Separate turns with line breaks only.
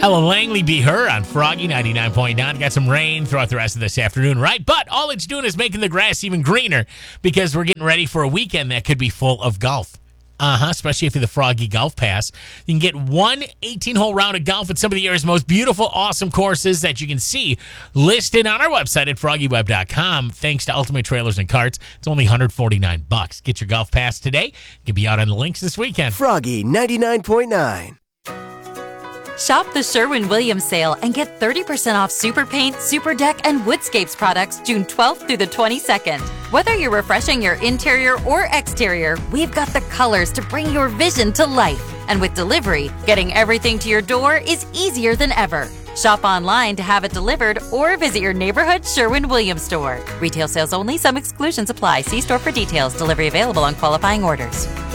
Ella Langley be her on Froggy 99.9. Got some rain throughout the rest of this afternoon, right? But all it's doing is making the grass even greener because we're getting ready for a weekend that could be full of golf. Especially if you're the Froggy Golf Pass. You can get one 18-hole round of golf at some of the area's most beautiful, awesome courses that you can see listed on our website at FroggyWeb.com. Thanks to Ultimate Trailers and Carts. It's only $149. Get your golf pass today. You can be out on the links this weekend.
Froggy 99.9.
Shop the Sherwin-Williams sale and get 30% off Super Paint, Super Deck, and Woodscapes products June 12th through the 22nd. Whether you're refreshing your interior or exterior, we've got the colors to bring your vision to life. And with delivery, getting everything to your door is easier than ever. Shop online to have it delivered or visit your neighborhood Sherwin-Williams store. Retail sales only. Some exclusions apply. See store for details. Delivery available on qualifying orders.